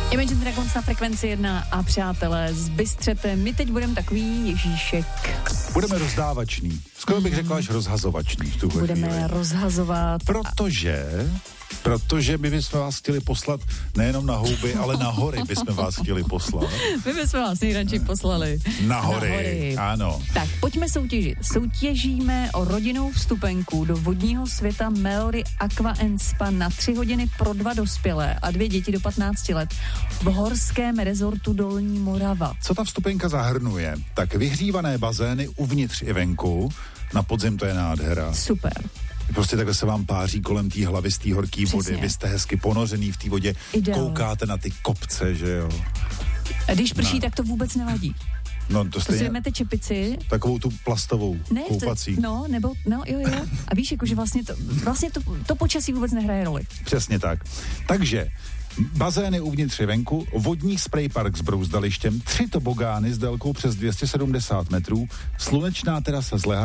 Imagine Dragons na frekvenci 1 a přátelé z Bystřete, my teď budeme takový Ježíšek. Budeme rozdávační. Skoro bych řekla až rozhazovační v tu chvíli. Budeme rozhazovat. Protože my bychom vás chtěli poslat nejenom na houby, ale na hory bychom vás chtěli poslat. My bychom vás nejradši poslali. Na hory, ano. Tak, pojďme soutěžit. Soutěžíme o rodinnou vstupenku do vodního světa Melody Aqua & Spa na 3 hodiny pro 2 dospělé a 2 děti do 15 let v horském rezortu Dolní Morava. Co ta vstupenka zahrnuje? Tak vyhřívané bazény uvnitř i venku, na podzim to je nádhera. Super. Prostě takhle se vám páří kolem té hlavy z té horké vody, vy jste hezky ponořený v té vodě, koukáte na ty kopce, že jo. A když prší, tak to vůbec nevadí. No, to si vemete čepici. Takovou tu plastovou, koupací. Jo. A víš, jakože vlastně to počasí vůbec nehraje roli. Přesně tak. Takže bazény uvnitř i venku, vodní spraypark s brouzdalištěm, 3 tobogány s délkou přes 270 metrů, slunečná terasa s